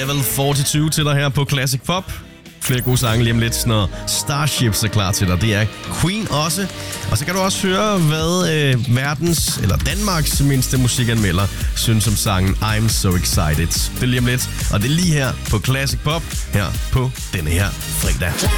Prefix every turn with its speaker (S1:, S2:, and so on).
S1: Level 42 til dig her på Classic Pop. Flere gode sange lige om lidt, når Starships er klar til dig. Det er Queen også. Og så kan du også høre, hvad verdens, eller Danmarks mindste musikanmelder synes om sangen I'm So Excited. Det er lige om lidt, og det er lige her på Classic Pop, her på denne her fredag.